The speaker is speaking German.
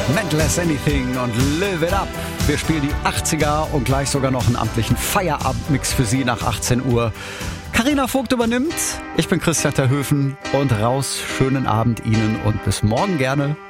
Mental as Anything und Live It Up. Wir spielen die 80er und gleich sogar noch einen amtlichen Feierabendmix für Sie nach 18 Uhr. Carina Vogt übernimmt. Ich bin Christian Terhöfen und raus. Schönen Abend Ihnen und bis morgen gerne.